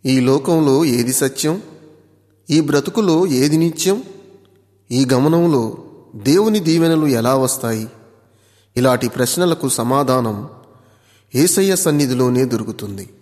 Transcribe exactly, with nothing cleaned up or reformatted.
ఈ లోకంలో ఏది సత్యం? ఈ బ్రతుకులో ఏది నిత్యం? ఈ గమనంలో దేవుని దీవెనలు ఎలా వస్తాయి? ఇలాంటి ప్రశ్నలకు సమాధానం యేసయ్య సన్నిధిలోనే దొరుకుతుంది.